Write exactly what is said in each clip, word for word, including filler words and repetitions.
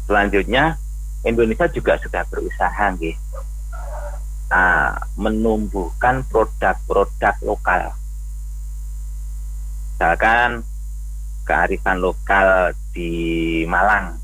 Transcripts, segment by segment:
Selanjutnya Indonesia juga sudah berusaha nggih, uh, menumbuhkan produk-produk lokal. Misalkan kearifan lokal di Malang,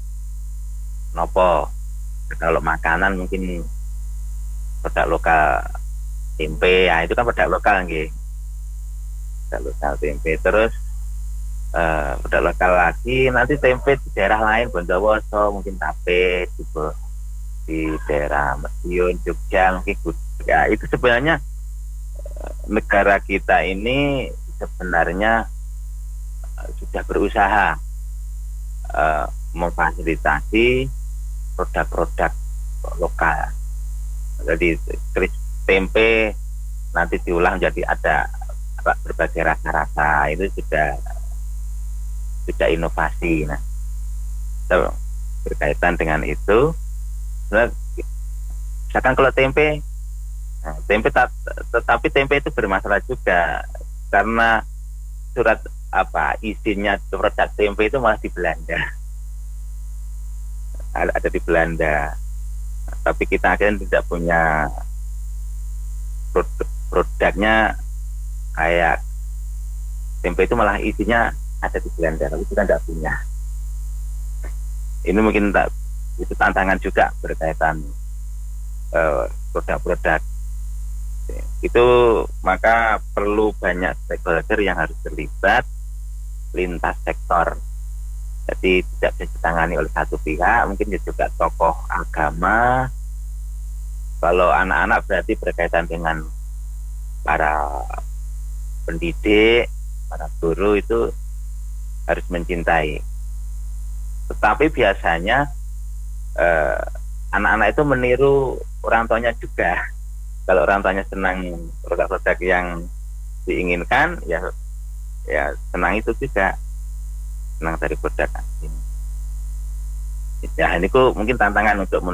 nopo kalau makanan mungkin produk lokal tempe, ya itu kan produk lokal nggih, produk lokal tempe. Terus uh, produk lokal lagi nanti tempe di daerah lain, Bondowoso mungkin tape gitu, di daerah Madiun, Jogja mungkin ya. Itu sebenarnya negara kita ini sebenarnya uh, sudah berusaha uh, memfasilitasi produk-produk lokal. Jadi kris tempe nanti diolah menjadi ada berbagai rasa-rasa, itu sudah sudah inovasi. Nah, berkaitan dengan itu, misalkan kalau tempe, nah, tempe tat, tetapi tempe itu bermasalah juga karena surat apa izinnya produk tempe itu malah di Belanda, ada, ada di Belanda. Tapi kita akhirnya tidak punya produk, produknya kayak tempe itu malah isinya ada di Belanda, tapi kita tidak punya. Ini mungkin tak, itu tantangan juga berkaitan uh, produk-produk itu, maka perlu banyak stakeholder yang harus terlibat lintas sektor. Jadi tidak bisa ditangani oleh satu pihak, mungkin juga tokoh agama. Kalau anak-anak berarti berkaitan dengan para pendidik, para guru itu harus mencintai. Tetapi biasanya eh, anak-anak itu meniru orang tuanya juga. Kalau orang tuanya senang produk-produk yang diinginkan, ya ya senang itu juga. Senang dari produk ini. Ya ini kok mungkin tantangan untuk